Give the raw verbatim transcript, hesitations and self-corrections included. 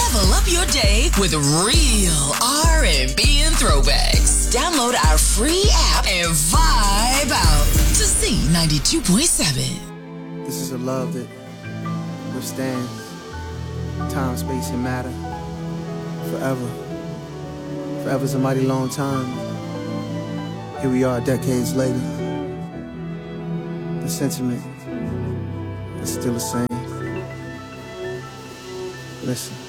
Level up your day with real R and B and throwbacks. Download our free app and vibe out to Z ninety-two point seven. This is a love that withstands time, space, and matter forever. Forever's a mighty long time. Here we are decades later. The sentiment is still the same. Listen.